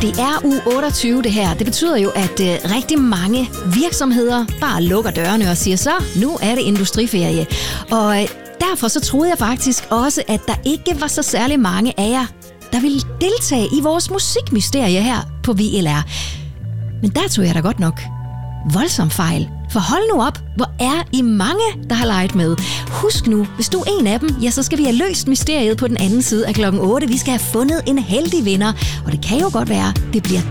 Det er uge 28 det her. Det betyder jo, at rigtig mange virksomheder bare lukker dørene og siger så, nu er det industriferie. Og derfor så troede jeg faktisk også, at der ikke var så særlig mange af jer, der ville deltage i vores musikmysterie her på VLR. Men der tog jeg da godt nok voldsom fejl. For hold nu op, hvor er I mange, der har leget med. Husk nu, hvis du er en af dem, ja, så skal vi have løst mysteriet på den anden side af klokken 8. Vi skal have fundet en heldig vinder, og det kan jo godt være, det bliver